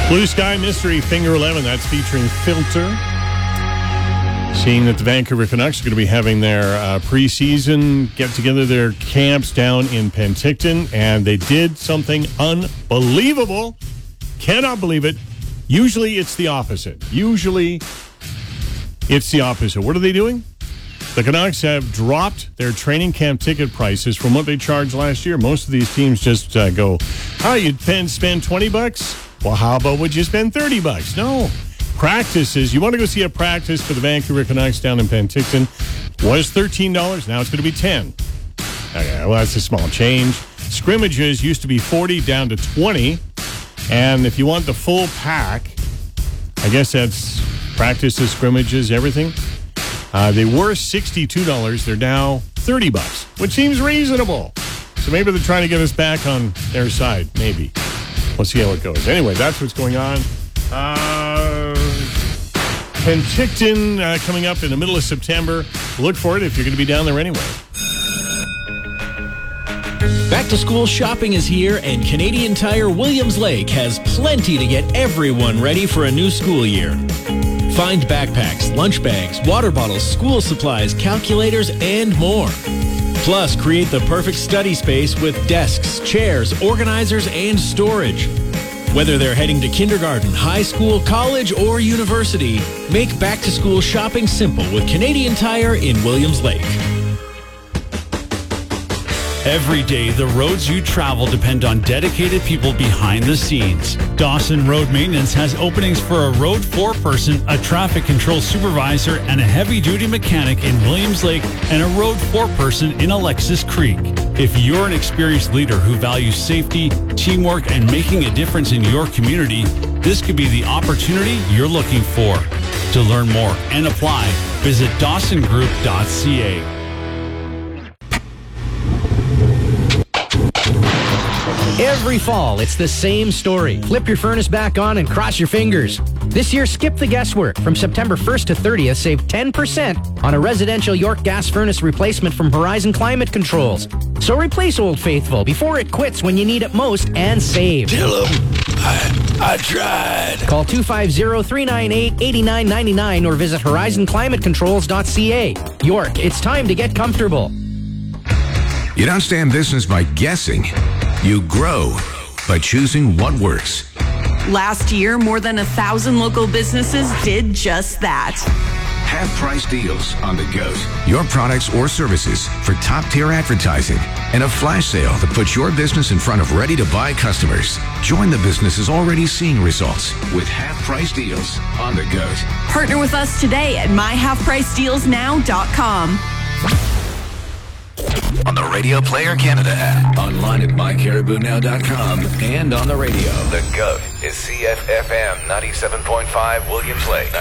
Blue Sky Mystery Finger 11, that's featuring Filter. Seeing that the Vancouver Canucks are going to be having their preseason get-together, their camps down in Penticton, and they did something unbelievable. Cannot believe it. Usually it's the opposite. What are they doing? The Canucks have dropped their training camp ticket prices from what they charged last year. Most of these teams just go, you'd spend $20? Well, how about would you spend $30? No. Practices, you want to go see a practice for the Vancouver Canucks down in Penticton, was $13. Now it's going to be $10. Okay, well, that's a small change. Scrimmages used to be $40 down to $20. And if you want the full pack, I guess that's practices, scrimmages, everything. They were $62. They're now $30, which seems reasonable. So maybe they're trying to get us back on their side. Maybe. We'll see how it goes. Anyway, that's what's going on. Penticton coming up in the middle of September. Look for it if you're going to be down there anyway. Back to school shopping is here, and Canadian Tire Williams Lake has plenty to get everyone ready for a new school year. Find backpacks, lunch bags, water bottles, school supplies, calculators, and more. Plus, create the perfect study space with desks, chairs, organizers, and storage. Whether they're heading to kindergarten, high school, college, or university, make back-to-school shopping simple with Canadian Tire in Williams Lake. Every day, the roads you travel depend on dedicated people behind the scenes. Dawson Road Maintenance has openings for a road foreperson, a traffic control supervisor, and a heavy-duty mechanic in Williams Lake, and a road foreperson in Alexis Creek. If you're an experienced leader who values safety, teamwork, and making a difference in your community, this could be the opportunity you're looking for. To learn more and apply, visit dawsongroup.ca. Every fall, it's the same story. Flip your furnace back on and cross your fingers. This year, skip the guesswork. From September 1st to 30th, save 10% on a residential York gas furnace replacement from Horizon Climate Controls. So replace Old Faithful before it quits when you need it most and save. Tell them I tried. Call 250-398-8999 or visit horizonclimatecontrols.ca. York, it's time to get comfortable. You don't stay in business by guessing. You grow by choosing what works. Last year, more than 1,000 local businesses did just that. Half-price deals on the GOAT. Your products or services for top-tier advertising. And a flash sale that puts your business in front of ready-to-buy customers. Join the businesses already seeing results with half-price deals on the GOAT. Partner with us today at myhalfpricedealsnow.com. On the Radio Player Canada app, online at mycaribounow.com, and on the radio. The GOAT is CFFM 97.5 Williams Lake.